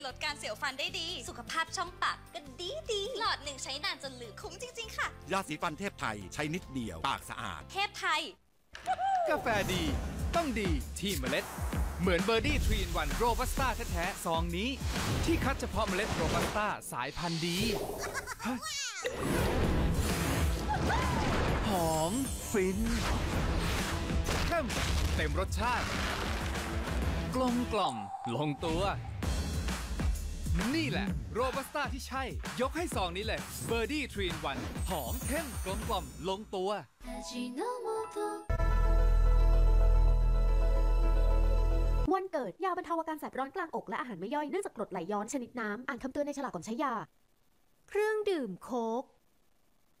ลดการเสียวฟันได้ดีสุขภาพช่องปากก็ดีหลอดหนึ่งใช้นานจนเหลือคุ้มจริงๆค่ะยาสีฟันเทพไทยใช้นิดเดียวปากสะอาดเทพไทยกาแฟดีต้องดีที่เมล็ดเหมือนเบอร์ดี้3-in-1โรบัสต้าแท้ๆซองนี้ที่คัดเฉพาะเมล็ดโรบัสต้าสายพันธุ์ดีหอมฟินเข้มเต็มรสชาติกลมกล่อมลงตัวนี่แหละโรบัสต้าที่ใช่ยกให้ซองนี้เลยเบอร์ดี้3-in-1หอมเข้มกลมกล่อมลงตัววันเกิดยาบรรเทาอาการแสบร้อนกลางอกและอาหารไม่ย่อยเนื่องจากกรดไหลย้อนชนิดน้ำอ่านคำเตือนในฉลากก่อนใช้ยาเครื่องดื่มโค้ก